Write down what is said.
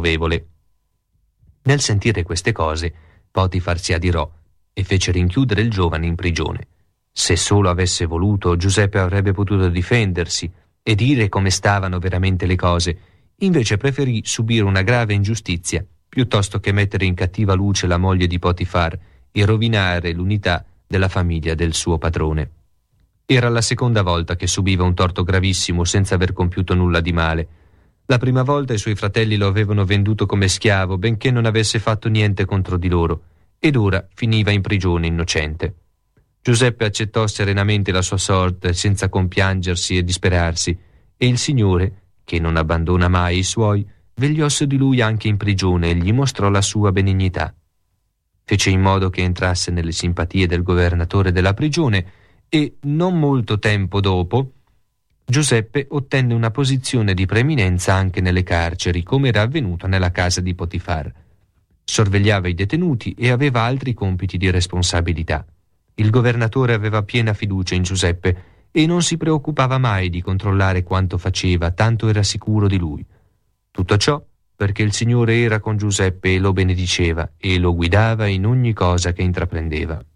movevole. Nel sentire queste cose, Potifar si adirò e fece rinchiudere il giovane in prigione. Se solo avesse voluto, Giuseppe avrebbe potuto difendersi e dire come stavano veramente le cose. Invece preferì subire una grave ingiustizia piuttosto che mettere in cattiva luce la moglie di Potifar e rovinare l'unità della famiglia del suo padrone. Era la seconda volta che subiva un torto gravissimo senza aver compiuto nulla di male. La prima volta i suoi fratelli lo avevano venduto come schiavo, benché non avesse fatto niente contro di loro, ed ora finiva in prigione innocente. Giuseppe accettò serenamente la sua sorte senza compiangersi e disperarsi, e il Signore, che non abbandona mai i suoi, vegliò su di lui anche in prigione e gli mostrò la sua benignità. Fece in modo che entrasse nelle simpatie del governatore della prigione e, non molto tempo dopo, Giuseppe ottenne una posizione di preeminenza anche nelle carceri, come era avvenuto nella casa di Potifar. Sorvegliava i detenuti e aveva altri compiti di responsabilità. Il governatore aveva piena fiducia in Giuseppe e non si preoccupava mai di controllare quanto faceva, tanto era sicuro di lui. Tutto ciò perché il Signore era con Giuseppe e lo benediceva e lo guidava in ogni cosa che intraprendeva.